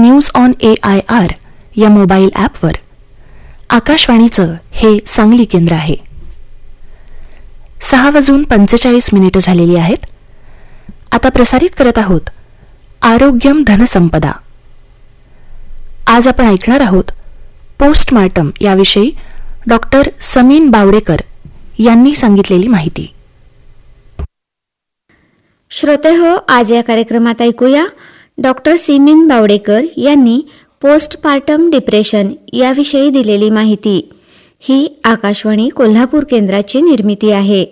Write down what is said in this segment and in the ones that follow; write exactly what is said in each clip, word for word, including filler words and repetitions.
News on A I R या mobile ॲपवर. आकाशवाणीचं हे सांगली केंद्र आहे. सहा वाजून पंचेचाळीस मिनिटं झालेली आहेत. आता प्रसारित करत आहोत आरोग्यम धनसंपदा. आज आपण ऐकणार आहोत पोस्टमार्टम याविषयी डॉक्टर समीन बावडेकर यांनी सांगितलेली माहिती. श्रोतेहो, आज या कार्यक्रमात ऐकूया डॉक्टर सिमीन बावडेकर यांनी पोस्टपार्टम डिप्रेशन याविषयी दिलेली माहिती. ही आकाशवाणी कोल्हापूर केंद्राची निर्मिती आहे.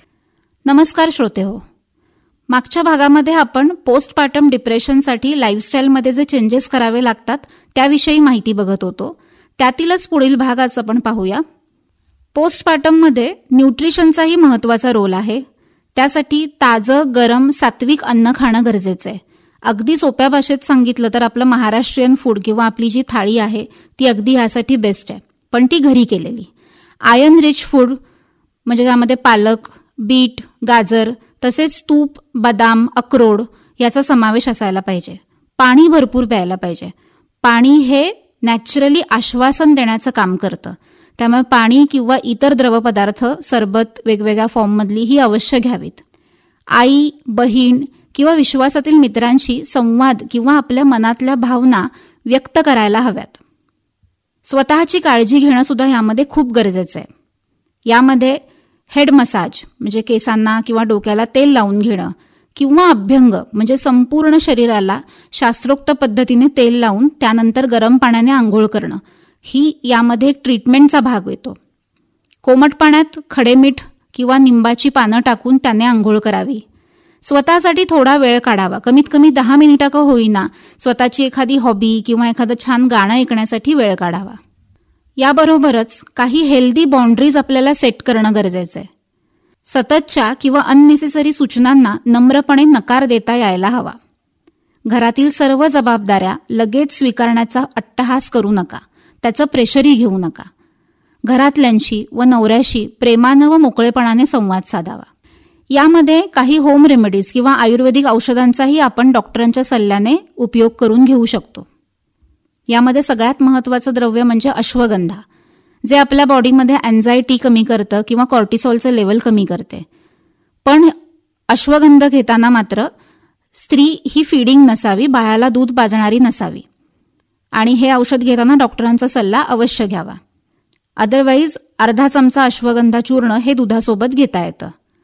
नमस्कार श्रोतेहो. मागच्या भागामध्ये आपण पोस्टपार्टम डिप्रेशनसाठी लाईफस्टाईलमध्ये जे चेंजेस करावे लागतात त्याविषयी माहिती बघत होतो. त्यातीलच पुढील भाग आज आपण पाहूया. पोस्टपार्टममध्ये न्यूट्रिशनचाही महत्त्वाचा रोल आहे. त्यासाठी ताजं गरम सात्विक अन्न खाणं गरजेचं आहे. अगदी सोप्या भाषेत सांगितलं तर आपलं महाराष्ट्रीयन फूड किंवा आपली जी थाळी आहे ती अगदी ह्यासाठी बेस्ट आहे, पण ती घरी केलेली. आयर्न रिच फूड म्हणजे त्यामध्ये पालक, बीट, गाजर तसेच तूप, बदाम, अक्रोड याचा समावेश असायला पाहिजे. पाणी भरपूर प्यायला पाहिजे. पाणी हे नॅचरली आश्वासन देण्याचं काम करतं. त्यामुळे पाणी किंवा इतर द्रवपदार्थ, सरबत वेगवेगळ्या फॉर्ममधली ही अवश्य घ्यावीत. आई, बहीण किंवा विश्वासातील मित्रांशी संवाद किंवा आपल्या मनातल्या भावना व्यक्त करायला हव्यात. स्वतःची काळजी घेणं सुद्धा यामध्ये खूप गरजेचं आहे. यामध्ये हेड मसाज म्हणजे केसांना किंवा डोक्याला तेल लावून घेणं किंवा अभ्यंग म्हणजे संपूर्ण शरीराला शास्त्रोक्त पद्धतीने तेल लावून त्यानंतर गरम पाण्याने आंघोळ करणं ही यामध्ये एक ट्रीटमेंटचा भाग येतो. कोमट पाण्यात खडे मीठ किंवा निंबाची पानं टाकून त्याने आंघोळ करावी. स्वतःसाठी थोडा वेळ काढावा. कमीत कमी दहा मिनिटं का होईना स्वतःची एखादी हॉबी किंवा एखादं छान गाणं ऐकण्यासाठी वेळ काढावा. याबरोबरच काही हेल्दी बाउंड्रीज आपल्याला सेट करणं गरजेचं आहे. सततच्या किंवा अननेसेसरी सूचनांना नम्रपणे नकार देता यायला हवा. घरातील सर्व जबाबदाऱ्या लगेच स्वीकारण्याचा अट्टहास करू नका. त्याचं प्रेशरही घेऊ नका. घरातल्यांशी व नवऱ्याशी प्रेमानं व मोकळेपणाने संवाद साधावा. यामध्ये काही होम रेमेडीज किंवा आयुर्वेदिक औषधांचाही आपण डॉक्टरांच्या सल्ल्याने उपयोग करून घेऊ शकतो. यामध्ये सगळ्यात महत्त्वाचं द्रव्य म्हणजे अश्वगंधा, जे आपल्या बॉडीमध्ये अँझायटी कमी करतं किंवा कॉर्टिसॉलचं लेवल कमी करते. पण अश्वगंधा घेताना मात्र स्त्री ही फीडिंग नसावी, बाळाला दूध पाजणारी नसावी आणि हे औषध घेताना डॉक्टरांचा सल्ला अवश्य घ्यावा. अदरवाईज अर्धा चमचा अश्वगंधा चूर्ण हे दुधासोबत घेता येतं.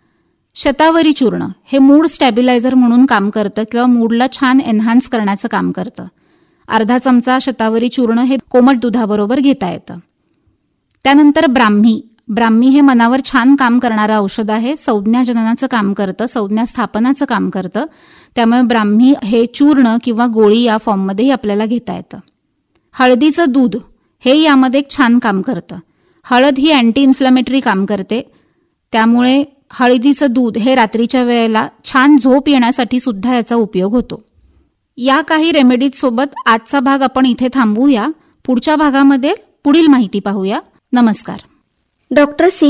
शतावरी चूर्ण हे मूड स्टॅबिलायझर म्हणून काम करतं किंवा मूडला छान एन्हान्स करण्याचं काम करतं. अर्धा चमचा शतावरी चूर्ण हे कोमट दुधाबरोबर घेता येतं. त्यानंतर ब्राह्मी ब्राह्मी हे मनावर छान काम करणारं औषध आहे. संज्ञाजननाचं काम करतं, संज्ञा स्थापनाचं काम करतं. त्यामुळे ब्राह्मी हे चूर्ण किंवा गोळी या फॉर्ममध्येही आपल्याला घेता येतं. हळदीचं दूध हे यामध्ये एक छान काम करतं. हळद ही अँटी इन्फ्लॅमेटरी काम करते. त्यामुळे हळदीचं दूध हे रात्रीच्या वेळेला छान झोप येण्यासाठी सुद्धा याचा उपयोग होतो. या काही रेमेडीज सोबत आजचा भाग आपण इथे थांबवूया. पुढच्या भागामध्ये पुढील माहिती पाहूया. नमस्कार. Doctor C